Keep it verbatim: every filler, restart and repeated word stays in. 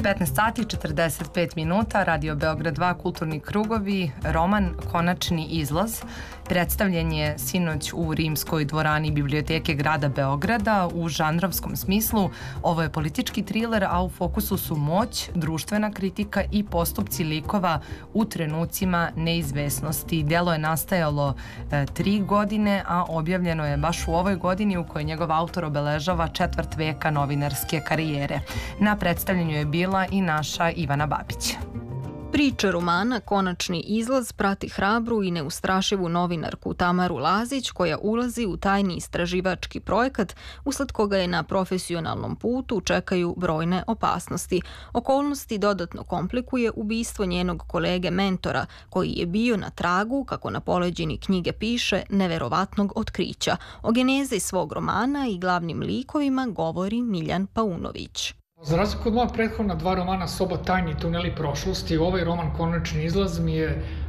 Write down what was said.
petnaest sati i četrdeset pet minuta, Radio Beograd dva, Kulturni krugovi, roman Konačni izlaz. Predstavljen je sinoć u Rimskoj dvorani Biblioteke grada Beograda. U žanrovskom smislu ovo je politički triler, a u fokusu su moć, društvena kritika i postupci likova u trenucima neizvesnosti. Delo je nastajalo e, tri godine, a objavljeno je baš u ovoj godini u kojoj njegov autor obeležava četvrt veka novinarske karijere. Na predstavljanju je bila i naša Ivana Babić. Priča romana Konačni izlaz prati hrabru i neustrašivu novinarku Tamaru Lazić, koja ulazi u tajni istraživački projekat usled koga je na profesionalnom putu čekaju brojne opasnosti. Okolnosti dodatno komplikuje ubistvo njenog kolege mentora, koji je bio na tragu, kako na poleđini knjige piše, neverovatnog otkrića. O genezi svog romana i glavnim likovima govori Miljan Paunović. Za razliku od moja prethodna dva romana Soba tajni i tuneli prošlosti, ovaj roman Konačni izlaz mi je